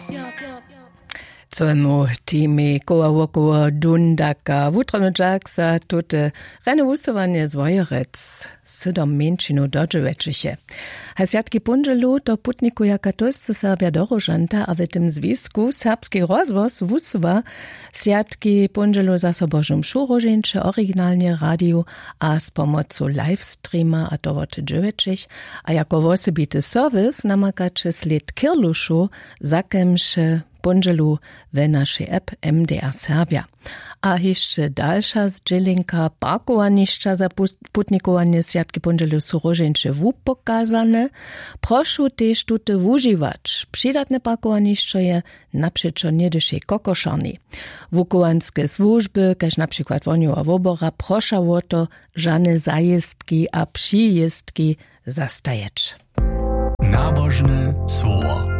Cemu timi koło Dundaka wutrono Jacksa tute rene wusowanie zwojorec sydom menšinu dodževečiše. Hasjatki punželu to putnikuja katolsce Serbia dorožanta a v tym zwisku serbski rozvoz wusova sjatki punželu za sobožom šuroženče originalnie radio a s pomocu livestreama a dovod dževečich a jako vosebity servis namakače sled kirlušu zakemše punželu v našej app MDR Serbia. A jeszcze dalsza zdźelinka parkowanišća za putnikowanie sjatki punželu suroženče pokazane. Prošu tež tute wužiwać. Přidatne parkowanišće je napřečo niedyšej kokošarni. Wukovanske służby, kaž napřikład vonjowa wobora, proszało to żane zajezdki a přijezdki zastajeć. Nabożne słowo.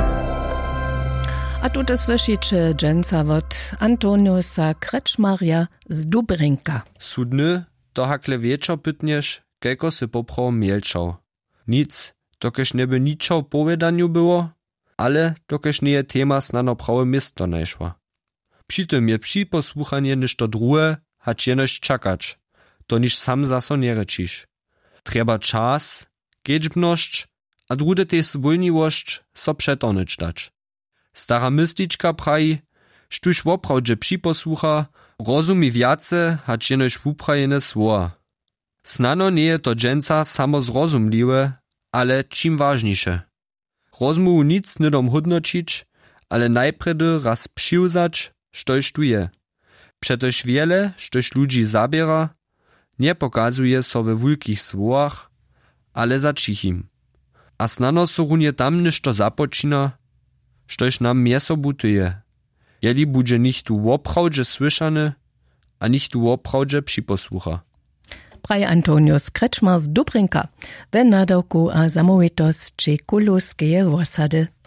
A tu słyszycie dżęca od Antoniusa Kreczmarja z Dubrinka. Sudny, to hakle wieczor pytniesz, kejko sy popraw mielczał. Nic, dokeż nieby niczo powiedzianiu było, ale dokeż nie je tema snano prawe miasto najszła. Przy tym je przy posłuchanie niż to drugie, hać jenoś czakać, to niż sam zaso nie rečiš. Trzeba czas, kiedźbność, a drugie tej zwolniwość so przetonyć dać. Stara mystička praji, štuž woprawdźe připosłucha, rozumi wiace, hać jenož wuprajene słowa. Snano nie je to dżęca samo zrozumliwe, ale czym ważniejsze. Rozmuju nic nie dom hodnočić, ale najpredy raz přiwzać, štož tu je. Przetoż wiele, štož ludzi zabiera, nie pokazuje so we wulkich słowach, ale za cichim. A snano so runie tam ništo započina, štož nam mieso butuje. Jeli budže nichtu woprawdźe słyszane, a nichtu woprawdźe připosłucha. Praje Antonius Kreczmar z Dubrinka, ve nadawku a samowitost či kuluskeje wosady.